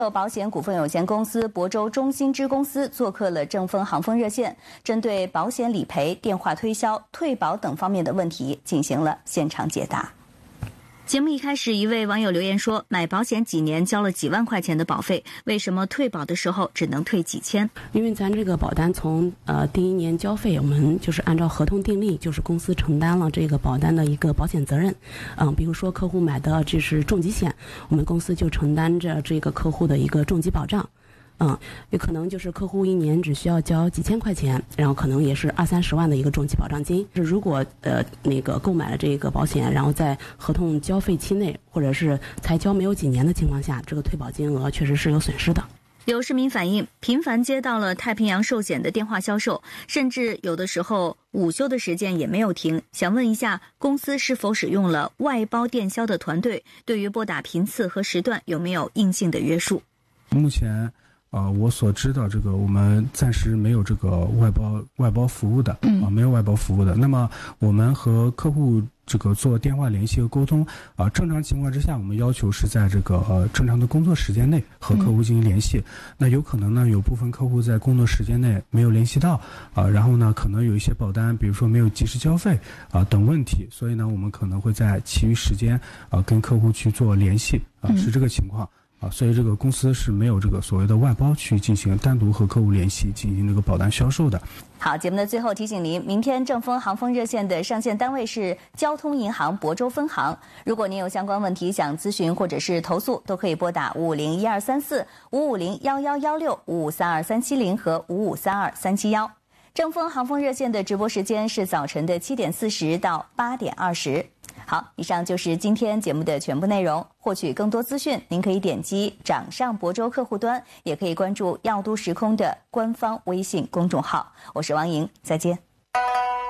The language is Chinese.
保险股份有限公司亳州中新支公司做客了正丰航丰热线，针对保险理赔、电话推销、退保等方面的问题进行了现场解答。节目一开始，一位网友留言说，买保险几年交了几万块钱的保费，为什么退保的时候只能退几千？ 因为咱这个保单从第一年交费，我们就是按照合同订立，就是公司承担了这个保单的一个保险责任。比如说客户买的这是重疾险，我们公司就承担着这个客户的一个重疾保障。有可能就是客户一年只需要交几千块钱，然后可能也是20-30万的一个重疾保障金。如果购买了这个保险，然后在合同交费期内或者是才交没有几年的情况下，这个退保金额确实是有损失的。 有市民反映，频繁接到了太平洋寿险的电话销售，甚至有的时候午休的时间也没有停。想问一下，公司是否使用了外包电销的团队？对于拨打频次和时段有没有硬性的约束？ 目前我所知道，这个我们暂时没有这个外包服务的，没有外包服务的。那么我们和客户这个做电话联系和沟通，正常情况之下，我们要求是在这个正常的工作时间内和客户进行联系。那有可能呢，有部分客户在工作时间内没有联系到，然后呢，可能有一些保单，比如说没有及时交费等问题，所以呢，我们可能会在其余时间跟客户去做联系，是这个情况。所以这个公司是没有这个所谓的外包去进行单独和客户联系进行这个保单销售的。 好，节目的最后提醒您，明天正丰航丰热线的上线单位是交通银行亳州分行。如果您有相关问题想咨询或者是投诉，都可以拨打5501234、5501116、5532370和5532371。正丰航丰热线的直播时间是早晨的7点40到8点20。好，以上就是今天节目的全部内容。获取更多资讯，您可以点击掌上亳州客户端，也可以关注药都时空的官方微信公众号。我是王莹，再见。